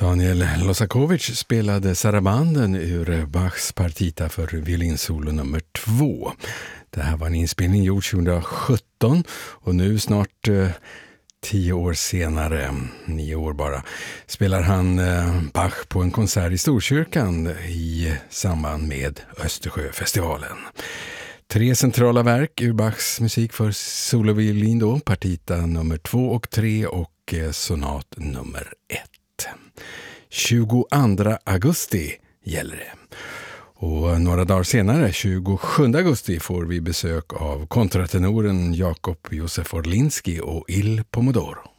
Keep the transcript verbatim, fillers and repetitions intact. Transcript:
Daniel Losakovic spelade sarabanden ur Bachs partita för violinsolo nummer två. Det här var en inspelning gjord tjugohundrasjutton och nu snart eh, tio år senare, nio år bara, spelar han eh, Bach på en konsert i Storkyrkan i samband med Östersjöfestivalen. Tre centrala verk ur Bachs musik för soloviolin då, partita nummer två och tre och eh, sonat nummer ett. tjugoandra augusti gäller det. Och några dagar senare, tjugosjunde augusti, får vi besök av kontratenoren Jakob Josef Orlinski och Il Pomodoro.